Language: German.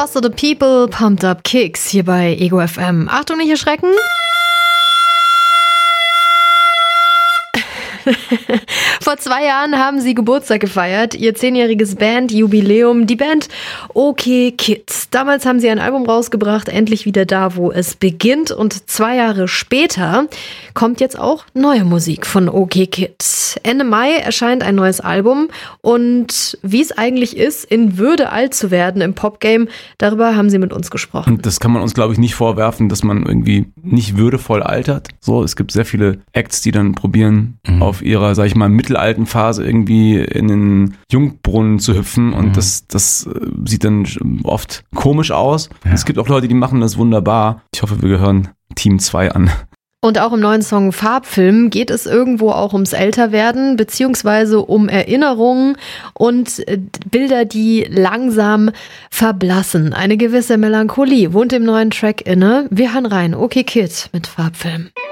Foster the People, Pumped Up Kicks hier bei Ego FM. Achtung, nicht erschrecken. Vor 2 Jahren haben sie Geburtstag gefeiert, ihr 10-jähriges Bandjubiläum, die Band OK Kids. Damals haben sie ein Album rausgebracht, endlich wieder da, wo es beginnt. Und 2 Jahre später kommt jetzt auch neue Musik von OK Kids. Ende Mai erscheint ein neues Album und wie es eigentlich ist, in Würde alt zu werden im Popgame, darüber haben sie mit uns gesprochen. Und das kann man uns, glaube ich, nicht vorwerfen, dass man irgendwie nicht würdevoll altert. So, es gibt sehr viele Acts, die dann probieren, auf ihrer, sag ich mal, mittelalten Phase irgendwie in den Jungbrunnen zu hüpfen und das sieht dann oft komisch aus. Ja. Es gibt auch Leute, die machen das wunderbar. Ich hoffe, wir gehören Team 2 an. Und auch im neuen Song Farbfilm geht es irgendwo auch ums Älterwerden, beziehungsweise um Erinnerungen und Bilder, die langsam verblassen. Eine gewisse Melancholie wohnt im neuen Track inne. Wir hören rein. OK Kid mit Farbfilm.